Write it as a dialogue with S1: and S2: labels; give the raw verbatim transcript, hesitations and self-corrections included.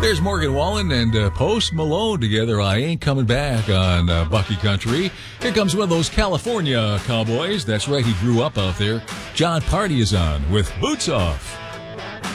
S1: There's Morgan Wallen and uh, Post Malone together. I Ain't Coming Back on uh, Bucky Country. Here comes one of those California cowboys. That's right, he grew up out there. John Party is on with Boots Off.